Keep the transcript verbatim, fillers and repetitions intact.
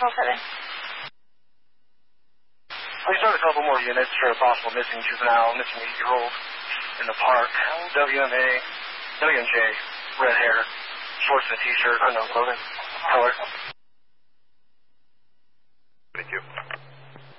twelve seven. We start a couple more units for a possible missing juvenile, missing eight-year-old in the park. W M A, W M J, red hair, shorts and a t-shirt, unknown clothing, color.